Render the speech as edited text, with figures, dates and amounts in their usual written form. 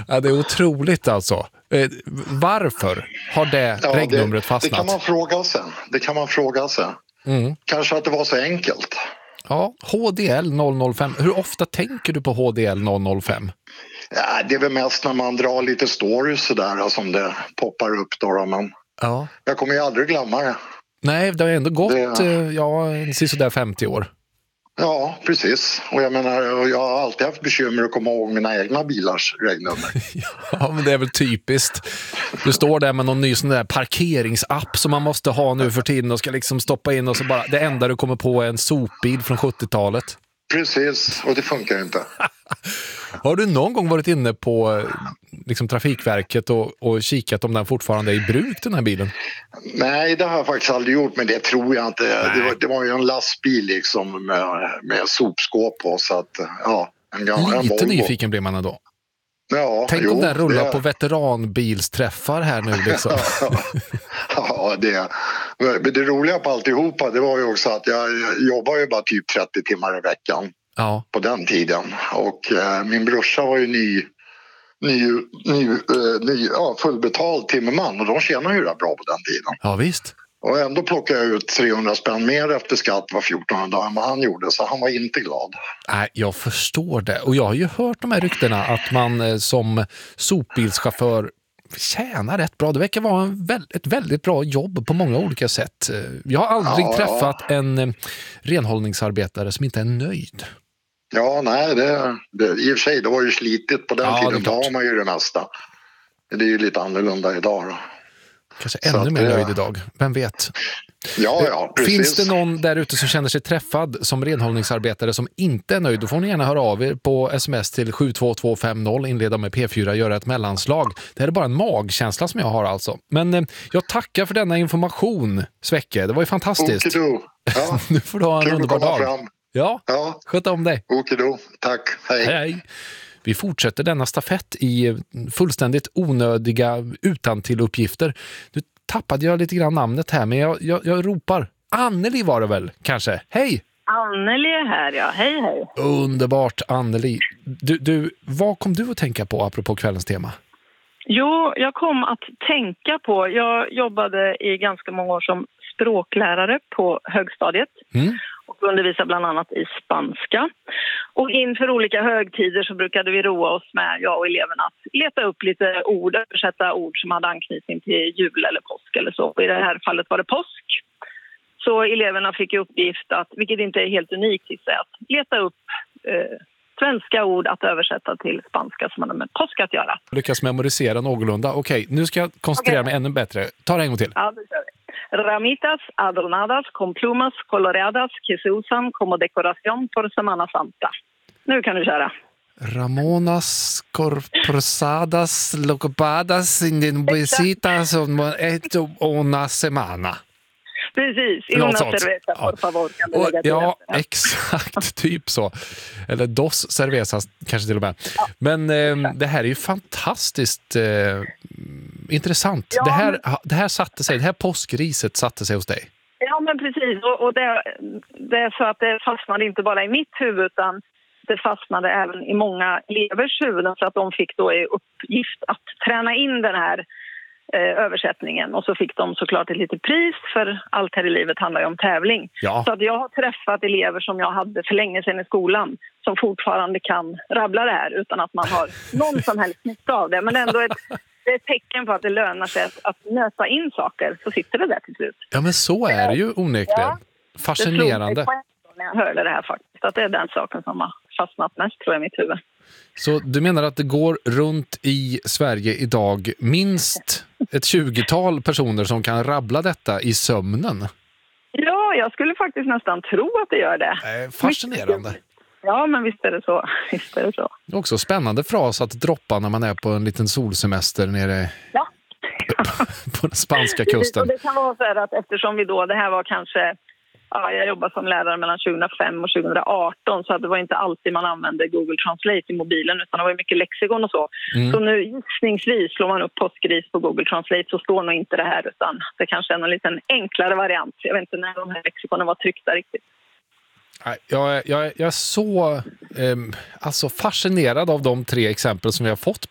Ja, det är otroligt alltså. Varför har det regnumret fastnat? Det kan man fråga sig. Kanske att det var så enkelt. Ja, HDL 005. Hur ofta tänker du på HDL 005? Ja, det är väl mest när man drar lite stories sådär som det poppar upp då. Men jag kommer ju aldrig glömma det. Nej, det har ändå gått sådär 50 år. Ja, precis. Och jag menar, jag har alltid haft bekymmer att komma ihåg mina egna bilars regnummer. Ja, men det är väl typiskt. Du står där med någon ny sån där parkeringsapp som man måste ha nu för tiden och ska liksom stoppa in och så bara, det enda du kommer på är en sopbil från 70-talet. Precis, och det funkar inte. Har du någon gång varit inne på liksom Trafikverket och kikat om den fortfarande är i bruk, den här bilen? Nej, det har jag faktiskt aldrig gjort, men det tror jag inte. Det var ju en lastbil liksom med sopskåp på, så att lite nyfiken blir man ändå. Ja, tänk om den rullar på veteranbilsträffar här nu liksom. Men det roliga på alltihopa, det var ju också att jag jobbar ju bara typ 30 timmar i veckan på den tiden. Och min brorsa var ju fullbetald timmerman, och de tjänar ju bra på den tiden. Ja, visst. Och ändå plockade jag ut 300 spänn mer efter skatt var 14 dagar än vad han gjorde, så han var inte glad. Nej, jag förstår det. Och jag har ju hört de här ryktena att man som sopbilschaufför tjänar rätt bra. Det verkar vara ett väldigt bra jobb på många olika sätt. Jag har aldrig träffat en renhållningsarbetare som inte är nöjd. Ja, nej, i och för sig, det var ju slitigt på den tiden. Då har man ju det mesta. Det är ju lite annorlunda idag då. Kanske ännu mer nöjd idag, vem vet? Ja, precis. Finns det någon där ute som känner sig träffad som renhållningsarbetare som inte är nöjd, då får ni gärna höra av er på sms till 72250, inleda med P4, göra ett mellanslag. Det här är bara en magkänsla som jag har alltså. Men jag tackar för denna information, Svecke. Det var ju fantastiskt. Ja. Nu får du ha en underbar dag. Ja, sköt om dig. Okido, tack. Hej. Vi fortsätter denna stafett i fullständigt onödiga utantilluppgifter. Nu tappade jag lite grann namnet här, men jag ropar. Anneli var det väl, kanske? Hej! Anneli är här, ja. Hej. Underbart, Anneli. Du, vad kom du att tänka på apropå kvällens tema? Jo, jag kom att tänka på... Jag jobbade i ganska många år som språklärare på högstadiet. Och undervisade bland annat i spanska. Och inför olika högtider så brukade vi roa oss med, jag och eleverna, att leta upp lite ord, översätta ord som hade anknytning till jul eller påsk eller så. Och i det här fallet var det påsk. Så eleverna fick i uppgift att, vilket inte är helt unikt i sig, att leta upp svenska ord att översätta till spanska som hade med påsk att göra. Lyckas memorisera någorlunda. Okej, nu ska jag koncentrera mig ännu bättre. Ta det en gång till. Ja, det kör vi. Ramitas adornadas con plumas coloreadas que se usan como decoración por Semana Santa. Nu kan du köra. Ramonas corporadas locopadas in visitas una semana. Precis, i una cerveza, por favor. Kan du lägga till det? Exakt, typ så. Eller dos cervezas kanske till och med. Ja. Men det här är ju fantastiskt intressant. Ja, det här satte sig, det här påskriset satte sig hos dig. Ja, men precis. Och det är så att det fastnade inte bara i mitt huvud, utan det fastnade även i många elevers huvuden, så att de fick då i uppgift att träna in den här översättningen, och så fick de såklart ett litet pris, för allt här i livet handlar ju om tävling. Ja. Så att jag har träffat elever som jag hade för länge sedan i skolan som fortfarande kan rabbla det här utan att man har någon som helst nytta av det, men ändå det är ett tecken på att det lönar sig att nöta in saker, så sitter det där till slut. Ja, men så är det ju onekligen. Ja, fascinerande. Det när jag hörde det här faktiskt, att det är den saken som har fastnat mest, tror jag, i mitt huvud. Så du menar att det går runt i Sverige idag minst ett 20-tal personer som kan rabbla detta i sömnen? Ja, jag skulle faktiskt nästan tro att det gör det. Fascinerande. Ja, men visst är det så. Visst är det så. Det är också spännande fras att droppa när man är på en liten solsemester nere på den spanska kusten. Och det kan vara så här att eftersom det här var kanske... Ja, jag jobbade som lärare mellan 2005 och 2018, så att det var inte alltid man använde Google Translate i mobilen, utan det var mycket lexikon och så. Så nu gissningsvis slår man upp påskgris på Google Translate, så står nog inte det här, utan det kanske är en liten enklare variant. Jag vet inte när de här lexikonen var tryckta riktigt. Jag är så fascinerad av de 3 exempel som vi har fått